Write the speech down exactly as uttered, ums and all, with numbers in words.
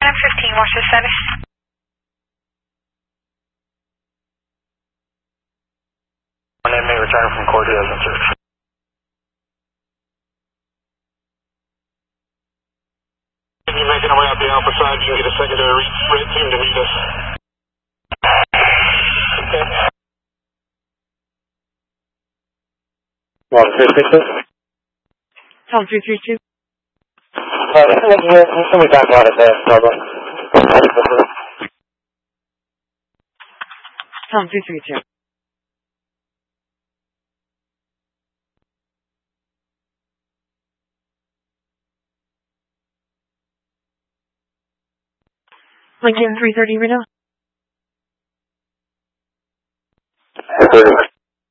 ten fifteen, what's the status? One inmate returning from court, he has been searched. If you're making our way out the alpha side, you can get a secondary red team to meet us. Okay. One, three, six, six. Tom three three two. Uh, let me back on it there, Barbara. Tom three three two. Lincoln three thirty Reno.